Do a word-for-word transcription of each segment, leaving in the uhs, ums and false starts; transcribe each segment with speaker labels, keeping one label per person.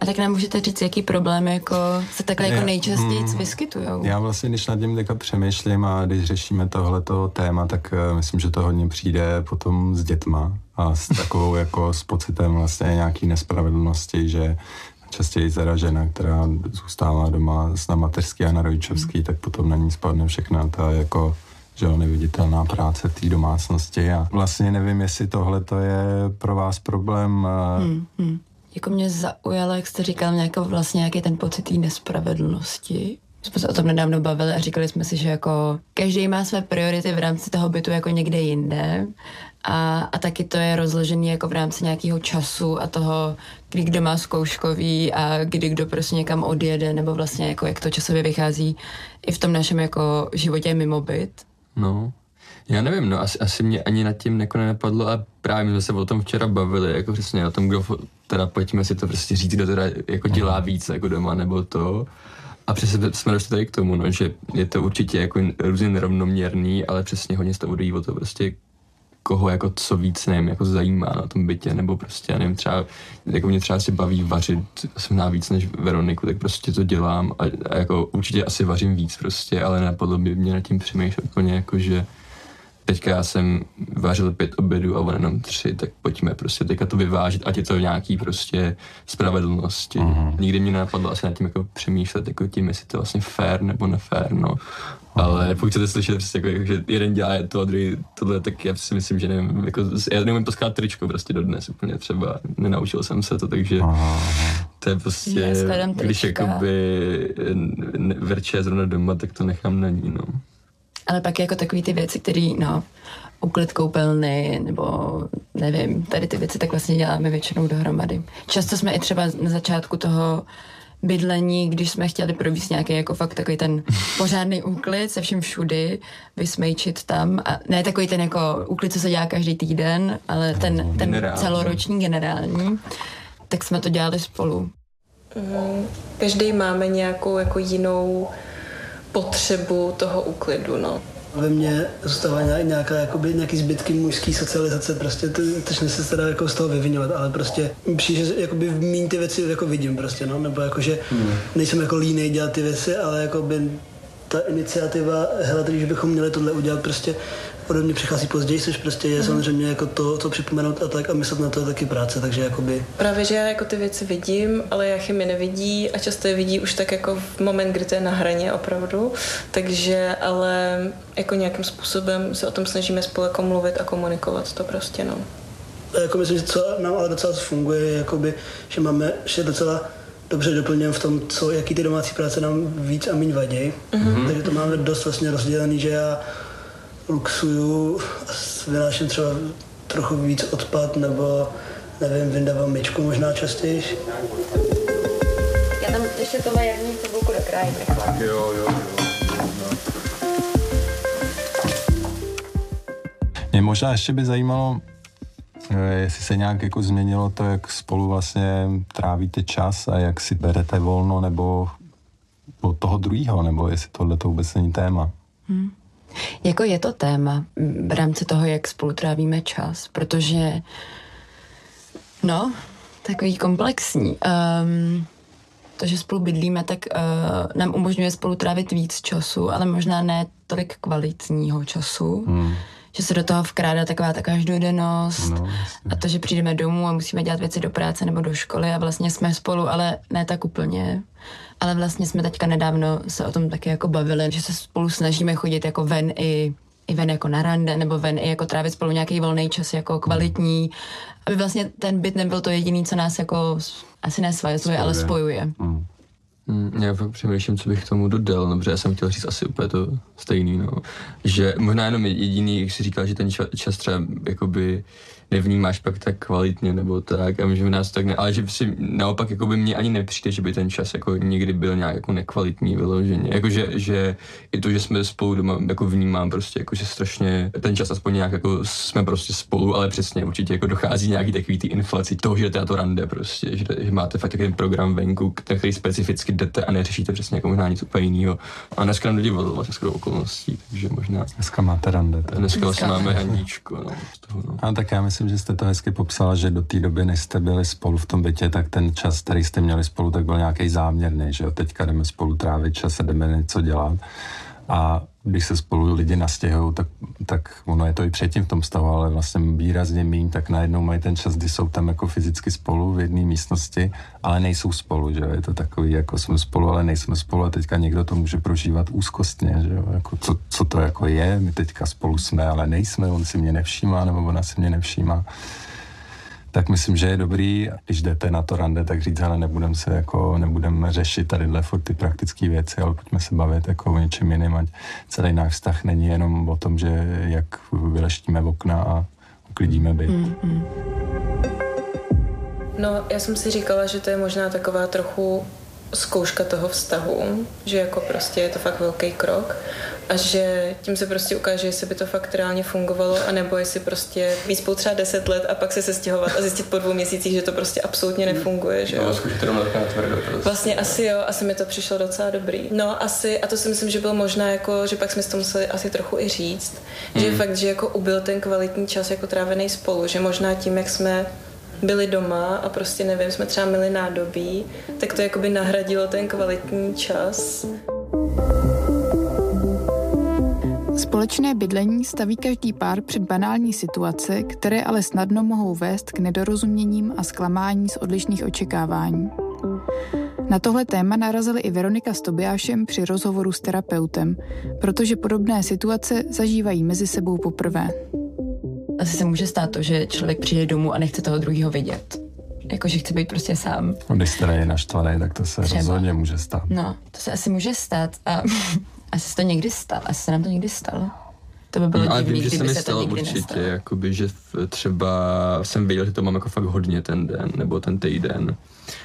Speaker 1: A tak nám můžete říct, jaký problémy jako se takhle jako nejčastěji mm, vyskytujou?
Speaker 2: Já vlastně, když nad tím teďka přemýšlím a když řešíme tohleto téma, tak uh, myslím, že to hodně přijde potom s dětma a s takovou jako s pocitem vlastně nějaký nespravedlnosti, že častěji teda žena, která zůstává doma na mateřský a na rodičovský, mm. tak potom na ní spadne všechna ta jako že jo, neviditelná práce té domácnosti a vlastně nevím, jestli tohle to je pro vás problém.
Speaker 1: Hmm, hmm. Jako mě zaujalo, jak jste říkal, nějakou vlastně nějaký ten pocit té nespravedlnosti. Jsme se o tom nedávno bavili a říkali jsme si, že jako každý má své priority v rámci toho bytu jako někde jinde a, a taky to je rozložený jako v rámci nějakého času a toho, kdy kdo má zkouškový a kdy kdo prostě někam odjede nebo vlastně jako jak to časově vychází i v tom našem jako životě mimo byt.
Speaker 3: No, já nevím, no asi, asi mě ani nad tím jako nenapadlo a právě my jsme se o tom včera bavili, jako přesně o tom, kdo, teda pojďme si to prostě říct, kdo teda jako dělá víc jako doma nebo to. A přesně jsme došli tady k tomu, no, že je to určitě jako různě nerovnoměrný, ale přesně hodně se to udají o to prostě koho jako co víc, nevím, jako zajímá na tom bytě, nebo prostě, já nevím, třeba, jako mě třeba si baví vařit, jsem návíc než Veroniku, tak prostě to dělám a, a jako určitě asi vařím víc prostě, ale napadlo by mě nad tím přemýšlet úplně jako, že teďka já jsem vařil pět obědů a on jenom tři, tak pojďme prostě teďka to vyvážit, ať je to nějaký prostě spravedlnosti. Uh-huh. Nikdy mě nenapadlo asi nad tím jako přemýšlet jako tím, jestli to vlastně fair nebo nefér, no. Ale pokud chcete slyšet, prostě jako, že jeden dělá to a druhý tohle, tak já si myslím, že nevím, jako, já neumím poskládat tričko prostě dodnes úplně třeba, nenaučil jsem se to, takže to je prostě, když jakoby Verče je zrovna doma, tak to nechám na ní, no.
Speaker 1: Ale pak jako takový ty věci, které, no, uklid koupelny, nebo nevím, tady ty věci tak vlastně děláme většinou dohromady. Často jsme i třeba na začátku toho bydlení, když jsme chtěli provést nějaký jako fakt takový ten pořádný úklid se vším všudy, vysmejčit tam. A ne takový ten jako úklid, co se dělá každý týden, ale ten, ten generální. celoroční generální. Tak jsme to dělali spolu.
Speaker 4: Mm, každý máme nějakou jako jinou potřebu toho úklidu, no.
Speaker 5: Ve mně zůstává nějaká, jakoby, nějaký zbytky mužské socializace, prostě teď se teda jako z toho vyvinovat, ale prostě přijde, že jakoby v míň ty věci jako vidím prostě, no, nebo jakože hmm. nejsem jako línej dělat ty věci, ale jakoby ta iniciativa, hele, když bychom měli tohle udělat, prostě ode mě přichází později, což prostě je mm. samozřejmě jako to, to připomenout a tak a myslet na to je taky práce, takže jakoby...
Speaker 4: Právě, že já jako ty věci vidím, ale Jachim je nevidí a často je vidí už tak jako v moment, kdy to je na hraně opravdu, takže ale jako nějakým způsobem se o tom snažíme spolu jako mluvit a komunikovat to prostě, no.
Speaker 5: A jako myslím, že co nám ale docela funguje, je jakoby, že máme, že docela dobře doplňujeme v tom, co, jaký ty domácí práce nám víc a míň vadí, mm-hmm. takže to máme dost vlastně rozdělený, že já luxuju a vynáším třeba trochu víc odpad, nebo nevím, vyndávám myčku možná častěji.
Speaker 1: Já tam ještě tohle jarní cibulku dokrájím rychle.
Speaker 3: Jo, jo, jo.
Speaker 2: Mě možná ještě by zajímalo, jestli se nějak jako změnilo to, jak spolu vlastně trávíte čas a jak si berete volno, nebo od toho druhého, nebo jestli tohle to vůbec není téma.
Speaker 1: Hmm. Jako je to téma v rámci toho, jak spolu trávíme čas, protože no, takový komplexní. Um, to, že spolu bydlíme, tak uh, nám umožňuje spolu trávit víc času, ale možná ne tolik kvalitního času. Hmm. Že se do toho vkrádá taková ta každodennost no, a to, že přijdeme domů a musíme dělat věci do práce nebo do školy a vlastně jsme spolu, ale ne tak úplně. Ale vlastně jsme teďka nedávno se o tom taky jako bavili, že se spolu snažíme chodit jako ven i, i ven jako na rande, nebo ven i jako trávit spolu nějaký volný čas jako kvalitní, aby vlastně ten byt nebyl to jediný, co nás jako asi nesvazuje, ale spojuje.
Speaker 2: Mm.
Speaker 3: Mm, já fakt přemýšlím, co bych k tomu dodal, no, protože já jsem chtěl říct asi úplně to stejný, no. Že možná jenom jediný, jak jsi říkal, že ten čas třeba jakoby nevnímáš pak tak kvalitně nebo tak a že v nás tak ne, ale že si naopak jakoby mně ani nepřijde, že by ten čas jako někdy byl nějak jako nekvalitní vyloženě, jakože že i to, že jsme spolu doma jako vnímám prostě jako, že strašně ten čas aspoň nějak jako jsme prostě spolu, ale přesně určitě jako dochází nějaký takový ty inflaci toho, že to rande prostě, že, že máte fakt takový program venku, který specificky jdete a neřešíte přesně jako možná nic úplně jiného. A dneska nám lidi volilo vlastně skoro okolností, takže možná...
Speaker 2: Dneska máte rande.
Speaker 3: Dneska vlastně máme Aníčko, no, z toho, no.
Speaker 2: A tak já myslím, myslím, že jste to hezky popsala, že do té doby, než jste byli spolu v tom bytě, tak ten čas, který jste měli spolu, tak byl nějaký záměrný, že jo, teďka jdeme spolu trávit čas a jdeme něco dělat. A když se spolu lidi nastěhují, tak, tak ono je to i předtím v tom stavu, ale vlastně výrazně míň, tak najednou mají ten čas, kdy jsou tam jako fyzicky spolu v jedné místnosti, ale nejsou spolu, že jo, je to takový, jako jsme spolu, ale nejsme spolu a teďka někdo to může prožívat úzkostně, že jo, jako co, co to jako je, my teďka spolu jsme, ale nejsme, on si mě nevšímá, nebo ona si mě nevšímá. Tak myslím, že je dobrý, když jdete na to rande, tak říct, ale nebudeme se jako, nebudeme řešit tadyhle furt ty praktické věci, ale pojďme se bavit jako o něčem jiným, ať celý náš vztah není jenom o tom, že jak vyleštíme okna a uklidíme byt. Mm-hmm.
Speaker 4: No, já jsem si říkala, že to je možná taková trochu zkouška toho vztahu, že jako prostě je to fakt velký krok a že tím se prostě ukáže, jestli by to fakt reálně fungovalo, anebo jestli prostě být spolu třeba deset let a pak se sestěhovat a zjistit po dvou měsících, že to prostě absolutně nefunguje, že jo.
Speaker 3: No, zkusit jenom na tvrdo.
Speaker 4: Vlastně asi jo, asi mi to přišlo docela dobrý. No asi, a to si myslím, že bylo možná jako, že pak jsme si to museli asi trochu i říct, mm. že fakt, že jako ubyl ten kvalitní čas jako trávený spolu, že možná tím, jak jsme byli doma a prostě nevím, jsme třeba měli nádobí, tak to jakoby nahradilo ten kvalitní čas.
Speaker 6: Společné bydlení staví každý pár před banální situace, které ale snadno mohou vést k nedorozuměním a zklamání z odlišných očekávání. Na tohle téma narazili i Veronika s Tobiášem při rozhovoru s terapeutem, protože podobné situace zažívají mezi sebou poprvé.
Speaker 1: Asi se může stát to, že člověk přijde domů a nechce toho druhého vidět. Jakože chce být prostě sám.
Speaker 2: Když jste je naštvaný, tak to se Třeba. rozhodně může stát.
Speaker 1: No, to se asi může stát a asi se to někdy stalo. Asi se nám to někdy stalo. To by bylo
Speaker 3: no,
Speaker 1: divný,
Speaker 3: vím,
Speaker 1: kdyby
Speaker 3: se,
Speaker 1: se to nikdy
Speaker 3: určitě,
Speaker 1: nestalo.
Speaker 3: jakoby, že třeba jsem věděl, že to mám jako fakt hodně ten den, nebo ten týden.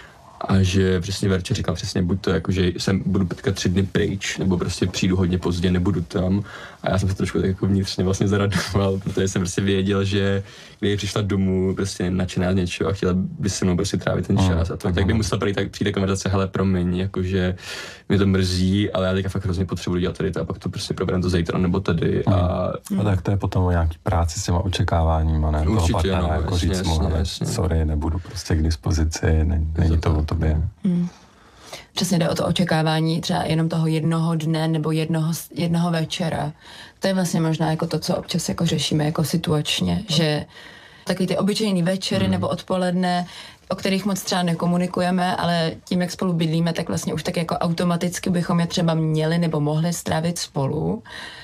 Speaker 3: A že přesně Verče říkal přesně, buď to jako, že jsem budu teďka tři dny pryč, nebo prostě přijdu hodně pozdě, nebudu tam. A já jsem se trošku tak jako vnitřně vlastně zaradoval, protože jsem prostě věděl, že když přišla domů, prostě nadšená z něčeho a chtěla by se mnou prostě trávit ten čas. A to tak by musela přijít, tak přijde konverzace, hele, promiň, jakože mě to mrzí, ale já teďka fakt hrozně potřebuji dělat tady to a pak to prostě proberám to zítra nebo tady. A,
Speaker 2: a tak to je potom o nějaký práci s těma očekáváníma, ne?
Speaker 3: Určitě,
Speaker 2: toho partnera,
Speaker 3: no,
Speaker 2: jako
Speaker 3: jasně,
Speaker 2: říct mu,
Speaker 3: jasně,
Speaker 2: ale
Speaker 3: jasně.
Speaker 2: sorry, nebudu prostě k dispozici, ne, není to o tobě.
Speaker 1: Hmm. Přesně jde o to očekávání třeba jenom toho jednoho dne nebo jednoho, jednoho večera. To je vlastně možná jako to, co občas jako řešíme jako situačně, že takový ty obyčejný večery hmm. nebo odpoledne, o kterých moc třeba nekomunikujeme, ale tím, jak spolu bydlíme, tak vlastně už tak jako automaticky bychom je třeba měli nebo mohli strávit spolu,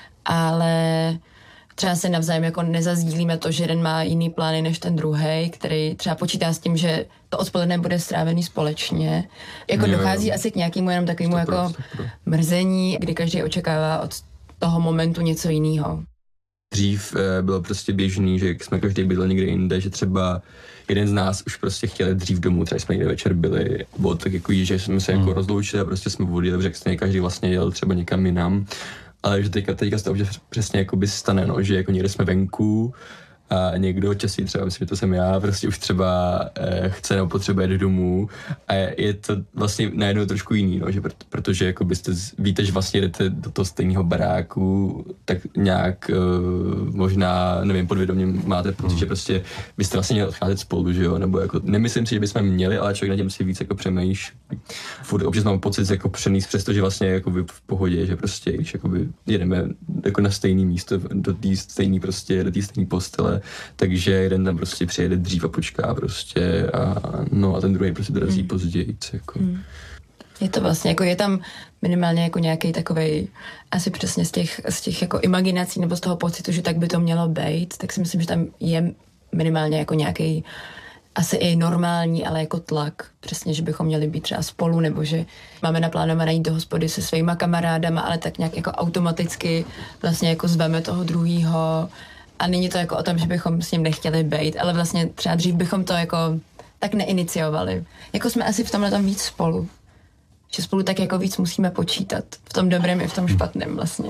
Speaker 1: ale třeba se navzájem jako nezazdílíme to, že jeden má jiný plány než ten druhej, který třeba počítá s tím, že to odpoledne bude strávený společně. Jako jo, dochází jo. asi k nějakému jenom takovému jako mrzení, kdy každý očekává od toho momentu něco jiného.
Speaker 3: Dřív eh, bylo prostě běžný, že jsme každý bydlel někde jinde, že třeba jeden z nás už prostě chtěl dřív domů, třeba jsme někde večer byli, bylo tak jako, že jsme se mm. jako rozloučili a prostě jsme odjeli, protože stejně každý vlastně jel třeba někam jinam. Ale že teďka, teďka se to už přesně jakoby stane, no, že jako někde jsme venku a někdo časí třeba, myslím, že to jsem já, prostě už třeba eh, chce nebo potřebuje jít domů a je, je to vlastně najednou trošku jiný, no, že protože jako byste, víte, že vlastně jdete do toho stejného baráku, tak nějak eh, možná, nevím, podvědomě máte pocit, hmm. že prostě byste vlastně měli odcházet spolu, že jo, nebo jako, nemyslím si, že bychom měli, ale člověk na těm si víc jako přemýšlí. Furt občas mám pocit jako přenést přesto, že vlastně jako v pohodě, že prostě, když jakoby jedeme jako na stejné místo, do té stejné prostě, do té stejné postele, takže jeden tam prostě přijede dřív a počká prostě a no a ten druhý prostě dorazí hmm. později. Jako. Hmm.
Speaker 1: Je to vlastně, jako je tam minimálně jako nějaký takovej, asi přesně z těch, z těch jako imaginací nebo z toho pocitu, že tak by to mělo být, tak si myslím, že tam je minimálně jako nějaký asi i normální, ale jako tlak. Přesně, že bychom měli být třeba spolu, nebo že máme naplánované jít do hospody se svýma kamarádama, ale tak nějak jako automaticky vlastně jako zveme toho druhýho. A není to jako o tom, že bychom s ním nechtěli být, ale vlastně třeba dřív bychom to jako tak neiniciovali. Jako jsme asi v tomhle tam víc spolu. Že spolu tak jako víc musíme počítat. V tom dobrém i v tom špatném vlastně.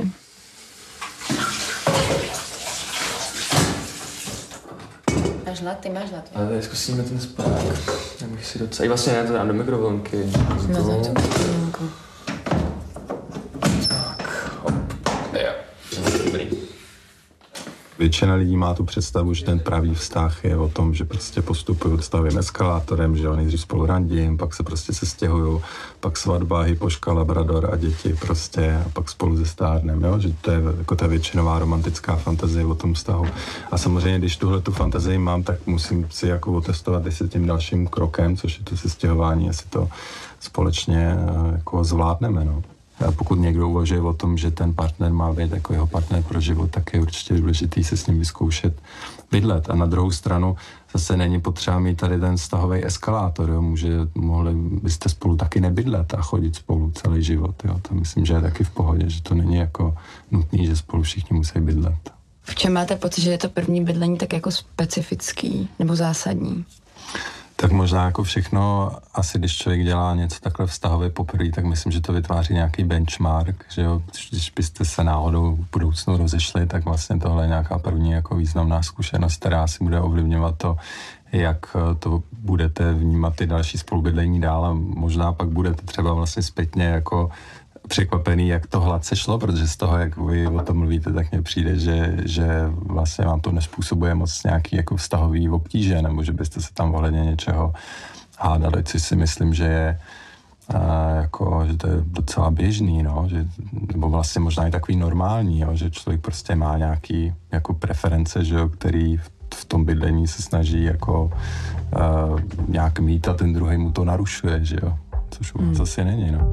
Speaker 1: Máš hlad? Ty máš hlad.
Speaker 3: Ale tady zkusíme ten spák. Já bych si docela... I vlastně já to dám do mikrovlnky.
Speaker 1: No, za tu mikrovlnku.
Speaker 3: Tak, hop. Jo. Dobrý.
Speaker 2: většina lidí má tu představu, že ten pravý vztah je o tom, že prostě postupují stavím eskalátorem, že nejdřív spolu randím, pak se prostě se stěhují, pak svatba, hypoška, labrador a děti prostě a pak spolu se stárnem, jo? Že to je jako ta většinová romantická fantazie o tom vztahu. A samozřejmě, když tuhle tu fantazii mám, tak musím si jako otestovat, jestli tím dalším krokem, což je to sestěhování, jestli to společně jako zvládneme, no. A pokud někdo uvažuje o tom, že ten partner má být jako jeho partner pro život, tak je určitě důležitý se s ním vyzkoušet bydlet. A na druhou stranu zase není potřeba mít tady ten vztahový eskalátor, jo. Může, mohli byste spolu taky nebydlet a chodit spolu celý život, jo. To myslím, že je taky v pohodě, že to není jako nutný, že spolu všichni musí bydlet.
Speaker 1: V čem máte pocit, že je to první bydlení tak jako specifický nebo zásadní?
Speaker 2: Tak možná jako všechno, asi když člověk dělá něco takhle vztahově poprvé, tak myslím, že to vytváří nějaký benchmark, že jo, když byste se náhodou v budoucnu rozešli, tak vlastně tohle je nějaká první jako významná zkušenost, která si bude ovlivňovat to, jak to budete vnímat ty další spolubydlení dál a možná pak budete třeba vlastně zpětně jako překvapený, jak to hladce šlo, protože z toho, jak vy o tom mluvíte, tak mně přijde, že, že vlastně vám to nespůsobuje moc nějaký jako vztahový obtíže, nebo že byste se tam ohledně něčeho hádali, což si myslím, že je a, jako, že to je docela běžný, no, že, nebo vlastně možná i takový normální, jo, že člověk prostě má nějaký jako preference, že jo, který v, v tom bydlení se snaží jako uh, nějak mít a ten druhý mu to narušuje, že jo, což vůbec hmm. asi není, no.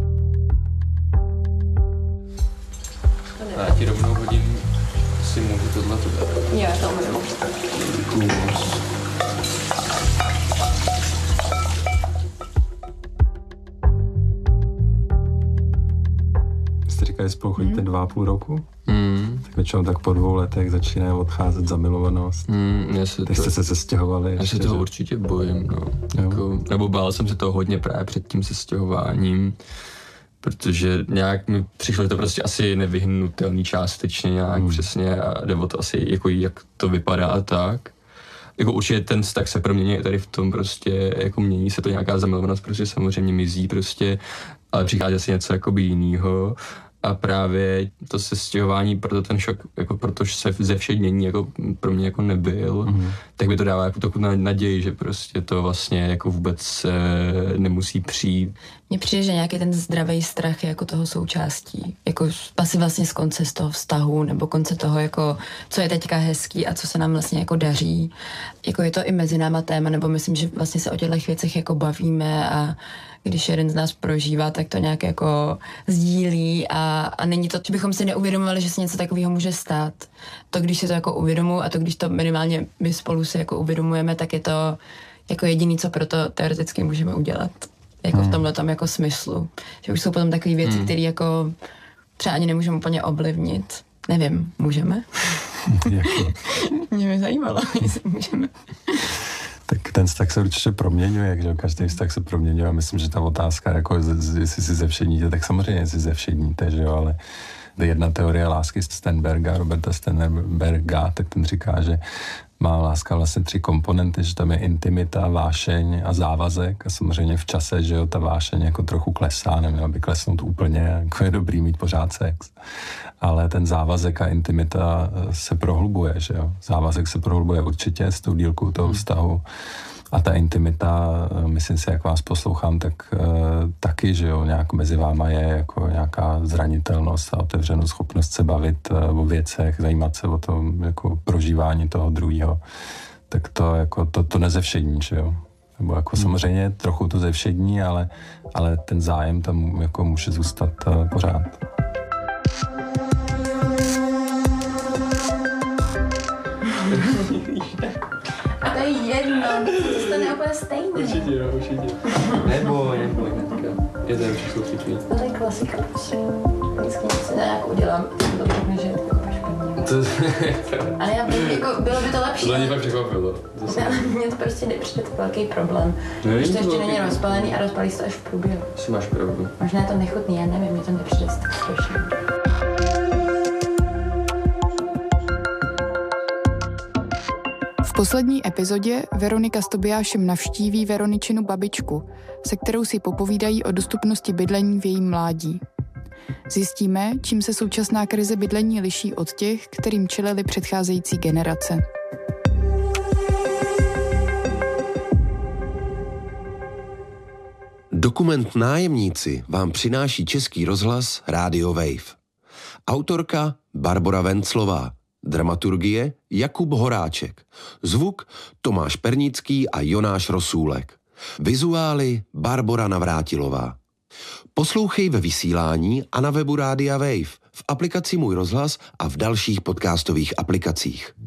Speaker 3: A já ti rovnou hodím, si můžu tohle tu dát.
Speaker 1: Jo, to můžu.
Speaker 2: Jste říkali, že spolu chodíte mm. dva a půl roku?
Speaker 3: Mm.
Speaker 2: Tak většinou tak po dvou letech začíná odcházet zamilovanost.
Speaker 3: Mm,
Speaker 2: Teď jste se sestěhovali.
Speaker 3: Já se toho že... určitě bojím, no. Jako, nebo bál jsem se toho hodně právě před tím sestěhováním. Protože nějak mi přišlo, že to prostě asi nevyhnutelný částečně nějak hmm. přesně a nebo to asi jako jak to vypadá a tak. Jako určitě ten vztah se promění tady v tom prostě, jako mění se to nějaká zamilovanost, prostě samozřejmě mizí prostě, ale přichází asi něco jakoby jinýho. A právě to sestěhování, proto ten šok, jako protože se ze všednění jako pro mě jako nebyl, mm. tak by to dává jako takovou naději, že prostě to vlastně jako vůbec e, nemusí přijít.
Speaker 1: Mně přijde, že nějaký ten zdravý strach je jako toho součástí. Jako asi vlastně z konce z toho vztahu, nebo konce toho, jako, co je teďka hezký a co se nám vlastně jako daří. Jako je to i mezi náma téma, nebo myslím, že vlastně se o těchto věcech jako bavíme a když jeden z nás prožívá, tak to nějak jako sdílí a, a není to, že bychom si neuvědomovali, že se něco takového může stát. To, když si to jako uvědomuji a to, když to minimálně my spolu si jako uvědomujeme, tak je to jako jediný, co pro to teoreticky můžeme udělat. Jako hmm. v tomhletom jako smyslu. Že už jsou potom takové věci, hmm. které jako třeba ani nemůžeme úplně ovlivnit. Nevím, můžeme? Mě by zajímalo, jestli můžeme.
Speaker 2: Tak ten vztah se určitě proměňuje, že každý vztah se proměňuje a myslím, že ta otázka, jako jestli si zevšedníte, tak samozřejmě si zevšedníte, že jo, ale jedna teorie lásky Stenberga, Roberta Stenberga, tak ten říká, že má láska vlastně tři komponenty, že tam je intimita, vášeň a závazek a samozřejmě v čase, že jo, ta vášeň jako trochu klesá, neměla by klesnout úplně, jako je dobrý mít pořád sex. Ale ten závazek a intimita se prohlubuje, že jo. Závazek se prohlubuje určitě s tou dílkou toho vztahu a ta intimita, myslím si, jak vás poslouchám, tak uh, taky, že jo, nějak mezi váma je jako nějaká zranitelnost a otevřenost, schopnost se bavit uh, o věcech, zajímat se o tom jako prožívání toho druhého. Tak to jako to, to nezevšední, že jo. Nebo jako hmm. samozřejmě trochu to zevšední, ale, ale ten zájem tam jako může zůstat uh, pořád.
Speaker 1: A to je jedno, to je úplně stejný.
Speaker 3: Určitě, jo, určitě. Nebo, nebo, hnedka. Je to určitě sloupitví.
Speaker 1: To je klasika, prostě. Vždycky se nějak udělám, to řekne, že je to špatně. Ale já bych, jako, bylo by to lepší.
Speaker 3: To mě fakt překvapilo.
Speaker 1: Ale mně to prostě nepřijde to velký problém. Když to ještě není rozpalený a rozpalí se to až v průběhu.
Speaker 3: Asi máš pravdu.
Speaker 1: Možná je to nechutný, já nevím, mě to nepřijde tak strašný.
Speaker 6: V poslední epizodě Veronika s Tobiášem navštíví Veroničinu babičku, se kterou si popovídají o dostupnosti bydlení v jejím mládí. Zjistíme, čím se současná krize bydlení liší od těch, kterým čelily předcházející generace.
Speaker 7: Dokument Nájemníci vám přináší Český rozhlas Rádio Wave. Autorka Barbora Venclová, dramaturgie Jakub Horáček, zvuk Tomáš Pernický a Jonáš Rosůlek, vizuály Barbora Navrátilová. Poslouchej ve vysílání a na webu Rádia Wave, v aplikaci Můj rozhlas a v dalších podcastových aplikacích.